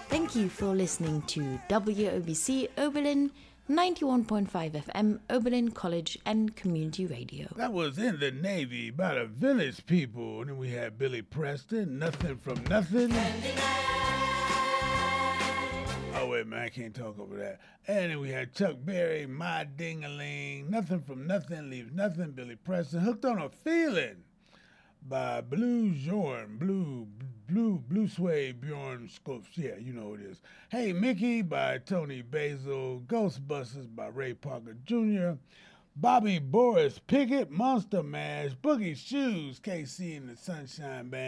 Thank you for listening to WOBC Oberlin 91.5 FM, Oberlin College and Community Radio. That was In the Navy by the Village People. And then we had Billy Preston, Nothing from Nothing. Oh, wait, man, I can't talk over that. And then we had Chuck Berry, My Ding-a-Ling, Nothing from Nothing Leaves Nothing, Billy Preston, Hooked on a Feeling by Blue Jorn, Blue Sway Bjorn Scopes. Yeah, you know who it is. Hey Mickey by Tony Basil, Ghostbusters by Ray Parker Jr., Bobby Boris Pickett, Monster Mash, Boogie Shoes, KC and the Sunshine Band.